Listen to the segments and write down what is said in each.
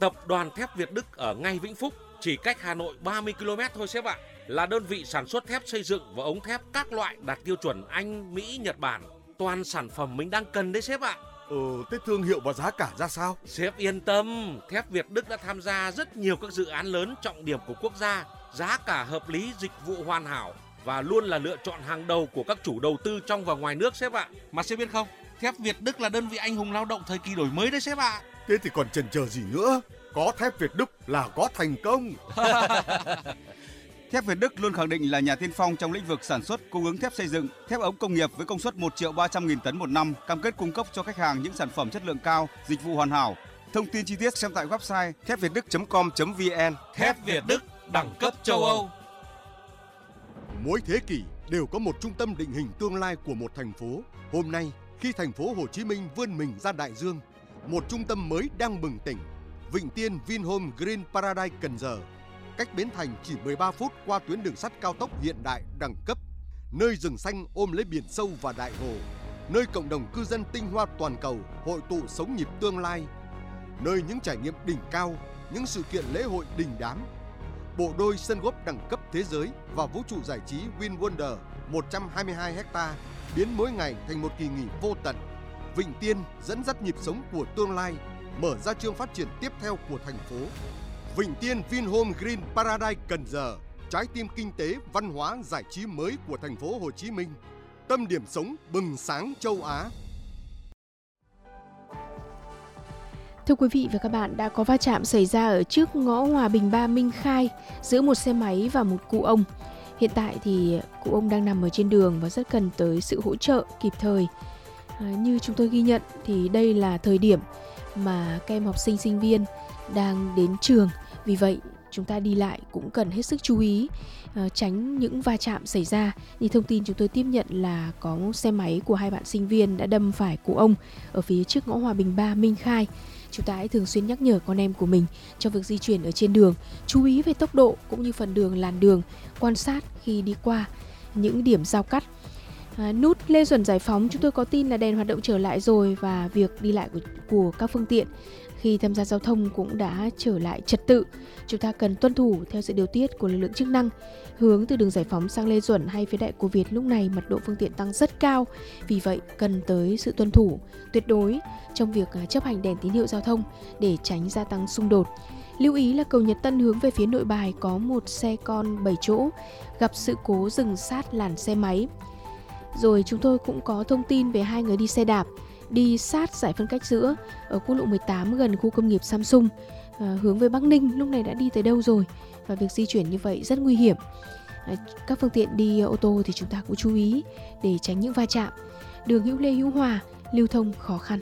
Tập đoàn Thép Việt Đức ở ngay Vĩnh Phúc, chỉ cách Hà Nội 30 km thôi sếp ạ. Là đơn vị sản xuất thép xây dựng và ống thép các loại đạt tiêu chuẩn Anh, Mỹ, Nhật Bản. Toàn sản phẩm mình đang cần đấy sếp ạ. Thế thương hiệu và giá cả ra sao? Sếp yên tâm, Thép Việt Đức đã tham gia rất nhiều các dự án lớn trọng điểm của quốc gia, giá cả hợp lý, dịch vụ hoàn hảo và luôn là lựa chọn hàng đầu của các chủ đầu tư trong và ngoài nước sếp ạ. Mà sếp biết không, Thép Việt Đức là đơn vị anh hùng lao động thời kỳ đổi mới đấy sếp ạ. Thế thì còn chần chờ gì nữa? Có Thép Việt Đức là có thành công. Thép Việt Đức luôn khẳng định là nhà tiên phong trong lĩnh vực sản xuất, cung ứng thép xây dựng, thép ống công nghiệp với công suất 1.300.000 tấn một năm, cam kết cung cấp cho khách hàng những sản phẩm chất lượng cao, dịch vụ hoàn hảo. Thông tin chi tiết xem tại website thepvietduc.com.vn. Thép Việt Đức, đẳng cấp châu Âu. Mỗi thế kỷ đều có một trung tâm định hình tương lai của một thành phố. Hôm nay, khi thành phố Hồ Chí Minh vươn mình ra đại dương, một trung tâm mới đang bừng tỉnh. Vịnh Tiên Vinhome Green Paradise Cần Giờ, cách Bến Thành chỉ 13 phút qua tuyến đường sắt cao tốc hiện đại đẳng cấp, nơi rừng xanh ôm lấy biển sâu và đại hồ, nơi cộng đồng cư dân tinh hoa toàn cầu hội tụ sống nhịp tương lai, nơi những trải nghiệm đỉnh cao, những sự kiện lễ hội đình đám. Bộ đôi sân golf đẳng cấp thế giới và vũ trụ giải trí Win Wonder 122 ha biến mỗi ngày thành một kỳ nghỉ vô tận. Vịnh Tiên dẫn dắt nhịp sống của tương lai, mở ra chương phát triển tiếp theo của thành phố. Vịnh Tiên Vinhome Green Paradise Cần Giờ, trái tim kinh tế, văn hóa, giải trí mới của thành phố Hồ Chí Minh, tâm điểm sống bừng sáng châu Á. Thưa quý vị và các bạn, đã có va chạm xảy ra ở trước ngõ Hòa Bình 3 Minh Khai giữa một xe máy và một cụ ông. Hiện tại thì cụ ông đang nằm ở trên đường và rất cần tới sự hỗ trợ kịp thời. Như chúng tôi ghi nhận thì đây là thời điểm mà các em học sinh, sinh viên đang đến trường. Vì vậy, chúng ta đi lại cũng cần hết sức chú ý, tránh những va chạm xảy ra. Như thông tin chúng tôi tiếp nhận là có xe máy của hai bạn sinh viên đã đâm phải cụ ông ở phía trước ngõ Hòa Bình 3 Minh Khai. Chúng ta hãy thường xuyên nhắc nhở con em của mình trong việc di chuyển ở trên đường, chú ý về tốc độ cũng như phần đường, làn đường, quan sát khi đi qua những điểm giao cắt. Nút Lê Duẩn Giải Phóng chúng tôi có tin là đèn hoạt động trở lại rồi và việc đi lại của các phương tiện khi tham gia giao thông cũng đã trở lại trật tự. Chúng ta cần tuân thủ theo sự điều tiết của lực lượng chức năng. Hướng từ đường Giải Phóng sang Lê Duẩn hay phía Đại Cổ Việt lúc này mật độ phương tiện tăng rất cao. Vì vậy cần tới sự tuân thủ tuyệt đối trong việc chấp hành đèn tín hiệu giao thông để tránh gia tăng xung đột. Lưu ý là cầu Nhật Tân hướng về phía Nội Bài có một xe con 7 chỗ gặp sự cố dừng sát làn xe máy. Rồi chúng tôi cũng có thông tin về hai người đi xe đạp đi sát giải phân cách giữa ở quốc lộ 18 gần khu công nghiệp Samsung, hướng về Bắc Ninh lúc này đã đi tới đâu rồi, và việc di chuyển như vậy rất nguy hiểm. Các phương tiện đi ô tô thì chúng ta cũng chú ý để tránh những va chạm. Đường Hữu Lê Hữu Hòa lưu thông khó khăn.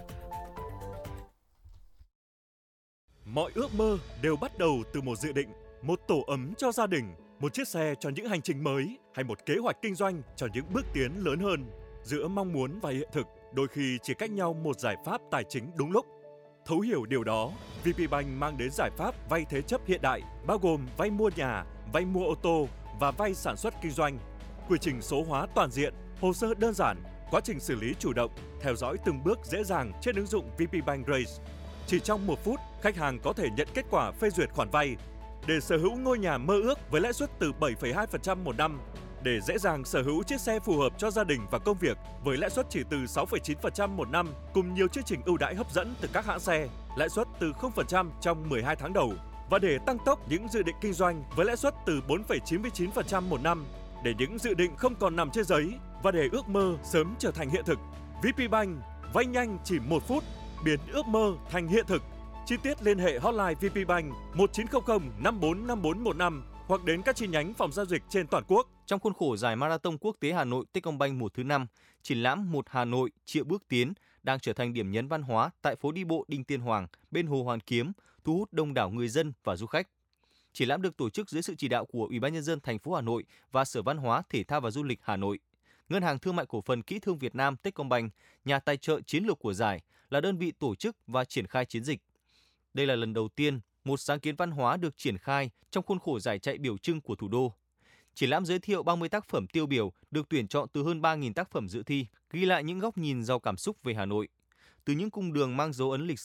Mọi ước mơ đều bắt đầu từ một dự định, một tổ ấm cho gia đình, một chiếc xe cho những hành trình mới hay một kế hoạch kinh doanh cho những bước tiến lớn hơn. Giữa mong muốn và hiện thực, đôi khi chỉ cách nhau một giải pháp tài chính đúng lúc. Thấu hiểu điều đó, VPBank mang đến giải pháp vay thế chấp hiện đại, bao gồm vay mua nhà, vay mua ô tô và vay sản xuất kinh doanh. Quy trình số hóa toàn diện, hồ sơ đơn giản, quá trình xử lý chủ động, theo dõi từng bước dễ dàng trên ứng dụng VPBank Raise. Chỉ trong 1 phút, khách hàng có thể nhận kết quả phê duyệt khoản vay. Để sở hữu ngôi nhà mơ ước với lãi suất từ 7,2% một năm, để dễ dàng sở hữu chiếc xe phù hợp cho gia đình và công việc với lãi suất chỉ từ 6,9% một năm, cùng nhiều chương trình ưu đãi hấp dẫn từ các hãng xe, lãi suất từ 0% trong 12 tháng đầu. Và để tăng tốc những dự định kinh doanh với lãi suất từ 4,99% một năm, để những dự định không còn nằm trên giấy và để ước mơ sớm trở thành hiện thực. VPBank vay nhanh chỉ 1 phút, biến ước mơ thành hiện thực. Chi tiết liên hệ hotline VPBank 1900 545415 hoặc đến các chi nhánh phòng giao dịch trên toàn quốc. Trong khuôn khổ giải Marathon Quốc tế Hà Nội Techcombank mùa thứ 5, triển lãm Một Hà Nội triệu bước tiến đang trở thành điểm nhấn văn hóa tại phố đi bộ Đinh Tiên Hoàng bên Hồ Hoàn Kiếm, thu hút đông đảo người dân và du khách. Triển lãm được tổ chức dưới sự chỉ đạo của Ủy ban nhân dân thành phố Hà Nội và Sở Văn hóa, Thể thao và Du lịch Hà Nội. Ngân hàng Thương mại Cổ phần Kỹ thương Việt Nam Techcombank, nhà tài trợ chiến lược của giải, là đơn vị tổ chức và triển khai chiến dịch. Đây là lần đầu tiên một sáng kiến văn hóa được triển khai trong khuôn khổ giải chạy biểu trưng của thủ đô. Triển lãm giới thiệu 30 tác phẩm tiêu biểu được tuyển chọn từ hơn 3.000 tác phẩm dự thi, ghi lại những góc nhìn giàu cảm xúc về Hà Nội. Từ những cung đường mang dấu ấn lịch sử,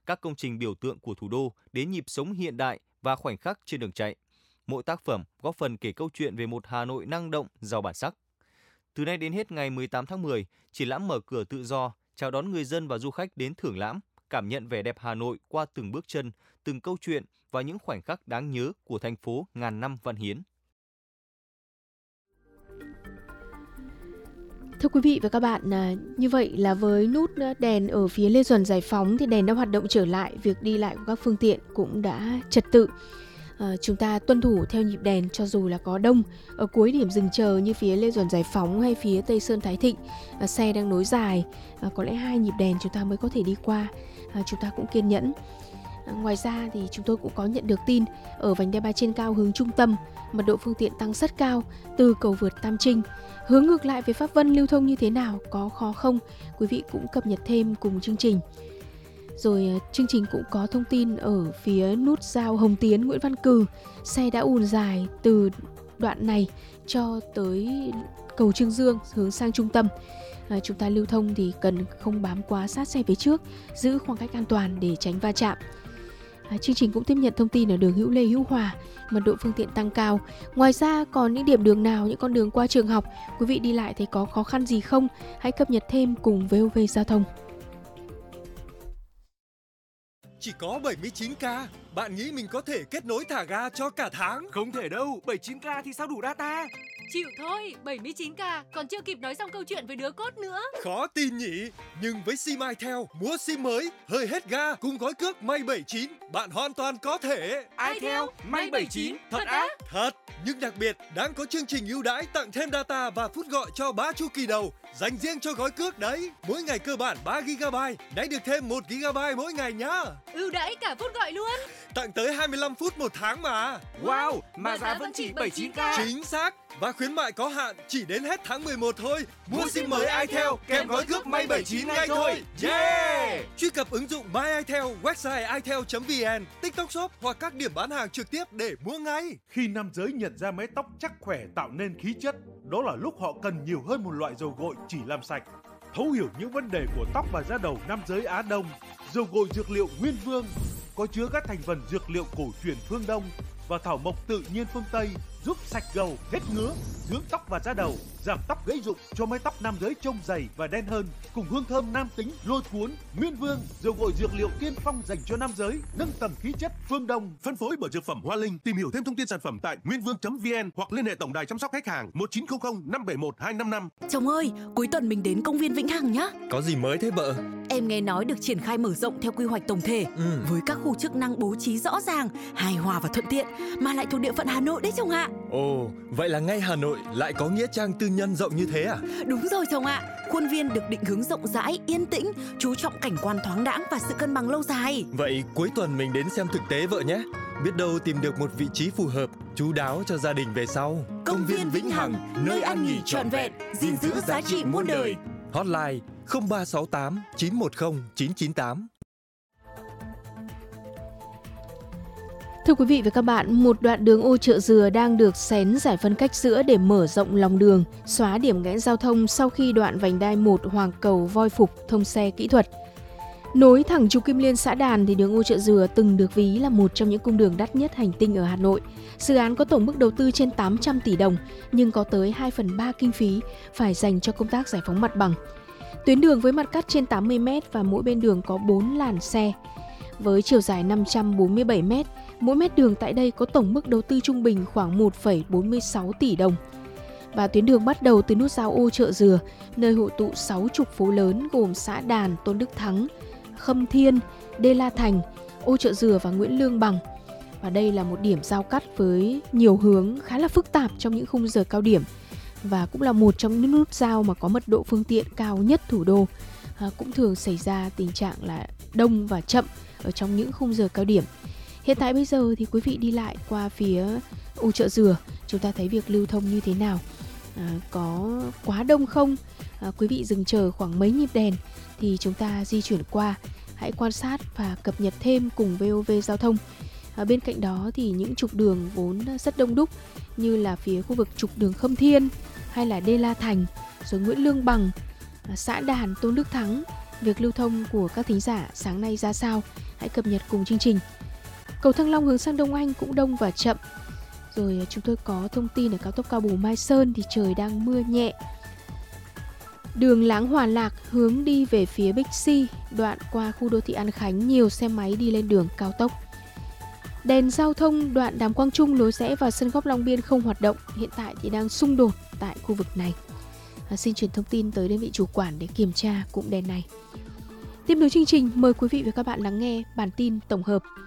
các công trình biểu tượng của thủ đô đến nhịp sống hiện đại và khoảnh khắc trên đường chạy. Mỗi tác phẩm góp phần kể câu chuyện về một Hà Nội năng động, giàu bản sắc. Từ nay đến hết ngày 18 tháng 10, triển lãm mở cửa tự do, chào đón người dân và du khách đến thưởng lãm, cảm nhận vẻ đẹp Hà Nội qua từng bước chân, từng câu chuyện và những khoảnh khắc đáng nhớ của thành phố ngàn năm văn hiến. Thưa quý vị và các bạn, như vậy là với nút đèn ở phía Lê Duẩn Giải Phóng thì đèn đã hoạt động trở lại, việc đi lại của các phương tiện cũng đã trật tự. Chúng ta tuân thủ theo nhịp đèn cho dù là có đông. Ở cuối điểm dừng chờ như phía Lê Duẩn Giải Phóng hay phía Tây Sơn Thái Thịnh, xe đang nối dài, có lẽ 2 nhịp đèn chúng ta mới có thể đi qua. Chúng ta cũng kiên nhẫn. Ngoài ra thì chúng tôi cũng có nhận được tin ở vành đai 3 trên cao hướng trung tâm, mật độ phương tiện tăng rất cao từ cầu vượt Tam Trinh. Hướng ngược lại về Pháp Vân lưu thông như thế nào, có khó không? Quý vị cũng cập nhật thêm cùng chương trình. Rồi chương trình cũng có thông tin ở phía nút giao Hồng Tiến, Nguyễn Văn Cừ, xe đã ùn dài từ đoạn này cho tới cầu Trương Dương hướng sang trung tâm. Chúng ta lưu thông thì cần không bám quá sát xe phía trước, giữ khoảng cách an toàn để tránh va chạm. Chương trình cũng tiếp nhận thông tin ở đường Hữu Lê Hữu Hòa, mật độ phương tiện tăng cao. Ngoài ra còn những điểm đường nào, những con đường qua trường học, quý vị đi lại thấy có khó khăn gì không? Hãy cập nhật thêm cùng VOV Giao thông. Chỉ có 79k, bạn nghĩ mình có thể kết nối thả ga cho cả tháng? Không thể đâu, 79k thì sao đủ data? Chịu thôi, 79k, còn chưa kịp nói xong câu chuyện với đứa cốt nữa. Khó tin nhỉ, nhưng với sim itel, mua sim mới, hơi hết ga cùng gói cước May 79, bạn hoàn toàn có thể. itel, May 79, thật á? Thật, nhưng đặc biệt đang có chương trình ưu đãi tặng thêm data và phút gọi cho 3 chu kỳ đầu, dành riêng cho gói cước đấy. Mỗi ngày cơ bản 3GB, nay được thêm 1GB mỗi ngày nhá. Ưu đãi cả phút gọi luôn. Tặng tới 25 phút một tháng mà. Wow, mà giá vẫn chỉ 79k. Chính xác. Và khuyến mại có hạn chỉ đến hết tháng 11 thôi. Mua sim mới itel kèm gói cước May 79 ngay thôi. Yeah! Truy cập ứng dụng My itel, website itel.vn, TikTok Shop hoặc các điểm bán hàng trực tiếp để mua ngay. Khi nam giới nhận ra mái tóc chắc khỏe tạo nên khí chất, đó là lúc họ cần nhiều hơn một loại dầu gội chỉ làm sạch. Thấu hiểu những vấn đề của tóc và da đầu nam giới Á Đông, dầu gội dược liệu Nguyên Vương có chứa các thành phần dược liệu cổ truyền phương Đông và thảo mộc tự nhiên phương Tây, giúp sạch gầu, hết ngứa, dưỡng tóc và da đầu, giảm tóc gãy rụng cho mái tóc nam giới trông dày và đen hơn, cùng hương thơm nam tính lôi cuốn. Nguyên Vương, dầu gội dược liệu tiên phong dành cho nam giới, nâng tầm khí chất phương Đông. Phân phối bởi Dược phẩm Hoa Linh. Tìm hiểu thêm thông tin sản phẩm tại nguyên-vương.vn hoặc liên hệ tổng đài chăm sóc khách hàng 1900 571 255. Chồng ơi, cuối tuần mình đến công viên Vĩnh Hằng nhá. Có gì mới thế vợ? Em nghe nói được triển khai mở rộng theo quy hoạch tổng thể, với các khu chức năng bố trí rõ ràng, hài hòa và thuận tiện, mà lại thuộc địa phận Hà Nội đấy chồng ạ. Ồ, vậy là ngay Hà Nội lại có nghĩa trang tư nhân rộng như thế à? Đúng rồi chồng ạ. Khuôn viên được định hướng rộng rãi, yên tĩnh, chú trọng cảnh quan thoáng đãng và sự cân bằng lâu dài. Vậy cuối tuần mình đến xem thực tế vợ nhé. Biết đâu tìm được một vị trí phù hợp, chu đáo cho gia đình về sau. Công viên Vĩnh Hằng, nơi ăn nghỉ trọn vẹn, gìn giữ giá trị muôn đời. Hotline 0368 910 998. Thưa quý vị và các bạn, một đoạn đường ô Chợ Dừa đang được xén giải phân cách giữa để mở rộng lòng đường, xóa điểm nghẽn giao thông sau khi đoạn vành đai 1 Hoàng Cầu Voi Phục thông xe kỹ thuật. Nối thẳng trục Kim Liên xã Đàn thì đường ô Chợ Dừa từng được ví là một trong những cung đường đắt nhất hành tinh ở Hà Nội. Dự án có tổng mức đầu tư trên 800 tỷ đồng, nhưng có tới 2/3 kinh phí phải dành cho công tác giải phóng mặt bằng. Tuyến đường với mặt cắt trên 80 m và mỗi bên đường có 4 làn xe. Với chiều dài 547 m, mỗi mét đường tại đây có tổng mức đầu tư trung bình khoảng 1,46 tỷ đồng. Và tuyến đường bắt đầu từ nút giao ô Chợ Dừa, nơi hội tụ 6 trục phố lớn gồm xã Đàn, Tôn Đức Thắng, Khâm Thiên, Đê La Thành, ô Chợ Dừa và Nguyễn Lương Bằng. Và đây là một điểm giao cắt với nhiều hướng khá là phức tạp trong những khung giờ cao điểm, và cũng là một trong những nút giao mà có mật độ phương tiện cao nhất thủ đô. Cũng thường xảy ra tình trạng là đông và chậm ở trong những khung giờ cao điểm. Hiện tại bây giờ thì quý vị đi lại qua phía ô Chợ Dừa, chúng ta thấy việc lưu thông như thế nào? Có quá đông không? Quý vị dừng chờ khoảng mấy nhịp đèn thì chúng ta di chuyển qua. Hãy quan sát và cập nhật thêm cùng VOV Giao thông. Bên cạnh đó thì những trục đường vốn rất đông đúc như là phía khu vực trục đường Khâm Thiên hay là Đê La Thành, rồi Nguyễn Lương Bằng, xã Đàn, Tôn Đức Thắng, việc lưu thông của các thính giả sáng nay ra sao? Hãy cập nhật cùng chương trình. Cầu Thăng Long hướng sang Đông Anh cũng đông và chậm. Rồi chúng tôi có thông tin ở cao tốc Cao Bồ Mai Sơn thì trời đang mưa nhẹ. Đường Láng Hòa Lạc hướng đi về phía Bixi, đoạn qua khu đô thị An Khánh, nhiều xe máy đi lên đường cao tốc. Đèn giao thông đoạn Đàm Quang Trung lối rẽ vào sân golf Long Biên không hoạt động, hiện tại thì đang xung đột tại khu vực này. Xin chuyển thông tin tới đơn vị chủ quản để kiểm tra cụm đèn này. Tiếp nối chương trình, mời quý vị và các bạn lắng nghe bản tin tổng hợp.